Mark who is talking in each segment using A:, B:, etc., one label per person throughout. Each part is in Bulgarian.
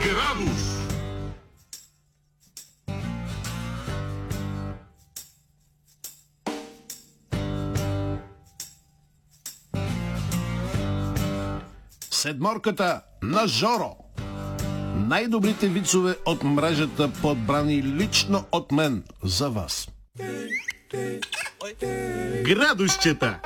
A: Градус.
B: Седморката на Жоро. Най-добрите вицове от мрежата, подбрани лично от мен за вас.
A: Градусчета.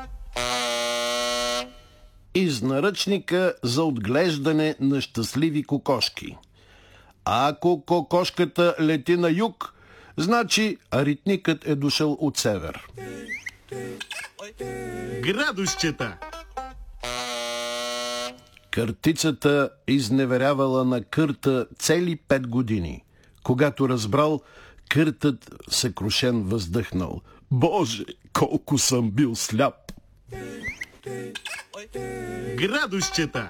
B: Из наръчника за отглеждане на щастливи кокошки. Ако кокошката лети на юг, значи аритникът е дошъл от север.
A: Градусчета.
B: Къртицата изневерявала на Кърта цели 5 години. Когато разбрал, Къртът съкрушен въздъхнал: Боже, колко съм бил сляп!
A: Градусчета.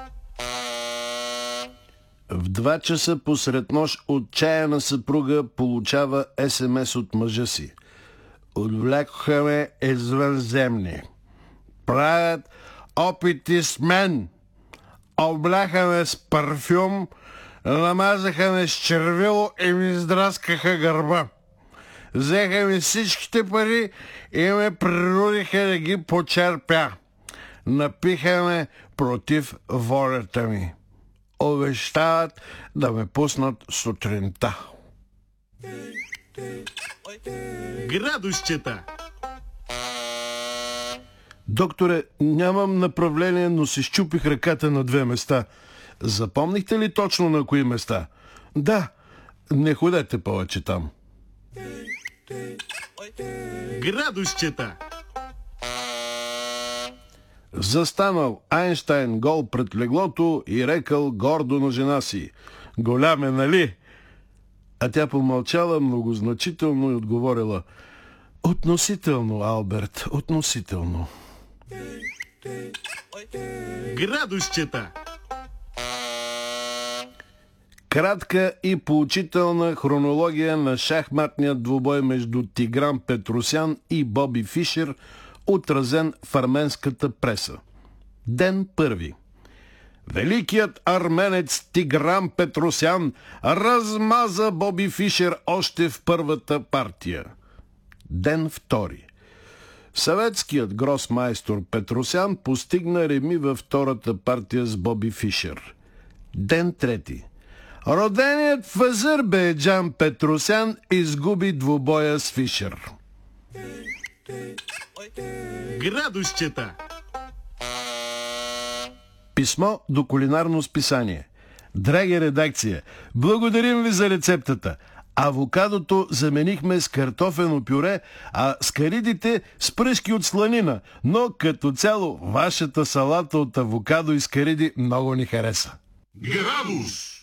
B: В 2 часа посред нощ отчаяна съпруга получава СМС от мъжа си: Отвлекоха ме извънземни. Правят опити с мен. Обляха ме с парфюм, намазаха ме с червило и ми издраскаха гърба. Взеха ми всичките пари и ме принудиха да ги почерпя. Напиха ме против волята ми. Обещават да ме пуснат сутринта.
A: Градусчета.
B: Докторе, нямам направление, но си счупих ръката на 2 места. Запомнихте ли точно на кои места? Да, не ходете повече там.
A: Градусчета.
B: Застанал Айнщайн гол пред леглото и рекал гордо на жена си: Голям е, нали? А тя помълчала многозначително и отговорила: Относително, Алберт, относително.
A: Градусчета.
B: Кратка и поучителна хронология на шахматния двубой между Тигран Петросян и Боби Фишер, отразен в арменската преса. Ден 1. Великият арменец Тигран Петросян размаза Боби Фишер още в първата партия. Ден 2. Съветският гросмайстор Петросян постигна реми във втората партия с Боби Фишер. Ден 3. Роденият в Азербайджан Петросян изгуби двубоя с Фишер.
A: Градусчета.
B: Писмо до кулинарно списание. Драги редакция, благодарим ви за рецептата. Авокадото заменихме с картофено пюре, а скаридите с пръшки от сланина. Но като цяло вашата салата от авокадо и скариди много ни хареса.
A: Градус.